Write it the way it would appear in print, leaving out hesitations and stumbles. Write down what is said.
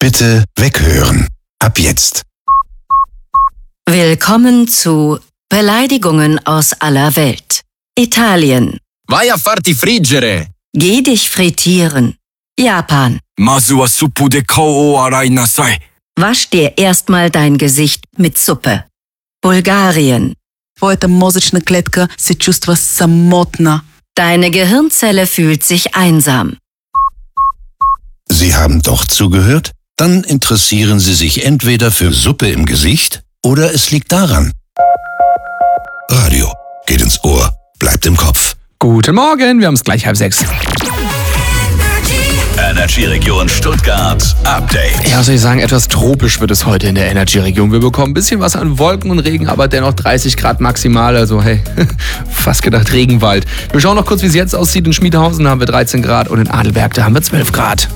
Bitte weghören. Ab jetzt. Willkommen zu Beleidigungen aus aller Welt. Italien. Vai a farti friggere. Geh dich frittieren. Japan. Mazu wa suppu de kao o arai nasai. Wasch dir erstmal dein Gesicht mit Suppe. Bulgarien. Твоята мозъчна клетка се чувства самотна. Deine Gehirnzelle fühlt sich einsam. Sie haben doch zugehört? Dann interessieren Sie sich entweder für Suppe im Gesicht oder es liegt daran. Radio geht ins Ohr, bleibt im Kopf. Guten Morgen, wir haben es gleich 5:30. Energy-Region Stuttgart Update. Ja, was soll ich sagen, etwas tropisch wird es heute in der Energy-Region. Wir bekommen ein bisschen was an Wolken und Regen, aber dennoch 30 Grad maximal. Also hey, fast gedacht Regenwald. Wir schauen noch kurz, wie es jetzt aussieht. In Schmiedhausen haben wir 13 Grad und in Adelberg, da haben wir 12 Grad.